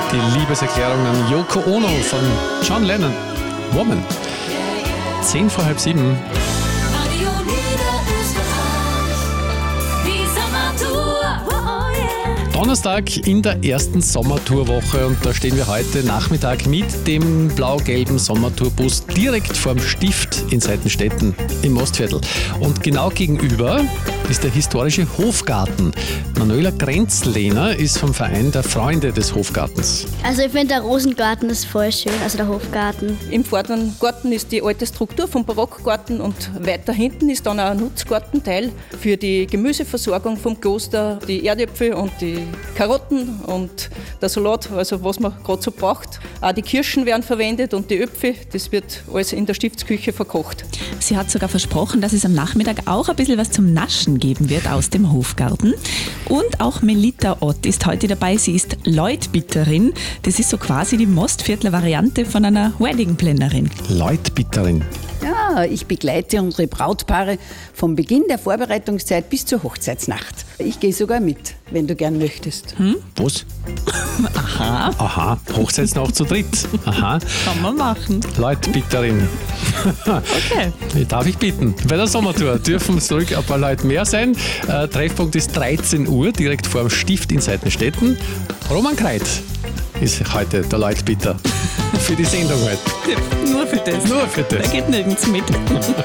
Die Liebeserklärung an Yoko Ono von John Lennon. Woman. 7:10. Radio Niederösterreich, die Sommertour. Oh yeah. Donnerstag in der ersten Sommertourwoche und da stehen wir heute Nachmittag mit dem blau-gelben Sommertourbus direkt vorm Stift in Seitenstetten im Mostviertel. Und genau gegenüber ist der historische Hofgarten. Manuela Grenzlehner ist vom Verein der Freunde des Hofgartens. Also ich finde, der Rosengarten ist voll schön, also der Hofgarten. Im vorderen Garten ist die alte Struktur vom Barockgarten und weiter hinten ist dann auch ein Nutzgartenteil für die Gemüseversorgung vom Kloster, die Erdäpfel und die Karotten und der Salat, also was man gerade so braucht. Auch die Kirschen werden verwendet und die Äpfel, das wird alles in der Stiftsküche verkocht. Sie hat sogar versprochen, dass es am Nachmittag auch ein bisschen was zum Naschen geben wird aus dem Hofgarten. Und auch Melita Ott ist heute dabei. Sie ist Leutbitterin. Das ist so quasi die Mostviertler Variante von einer Wedding-Plannerin. Leutbitterin. Ja, ich begleite unsere Brautpaare vom Beginn der Vorbereitungszeit bis zur Hochzeitsnacht. Ich gehe sogar mit, wenn du gern möchtest. Was? Aha, Aha, Hochzeitsnacht zu dritt. Aha, kann man machen. Leutbitterin. Okay. Darf ich bitten? Bei der Sommertour dürfen es zurück ein paar Leute mehr sein. Treffpunkt ist 13 Uhr, direkt vor dem Stift in Seitenstetten. Roman Kreit ist heute der Leutbitter. Für die Sendung heute. Nur für das. Nur für das. Der geht nirgends mit.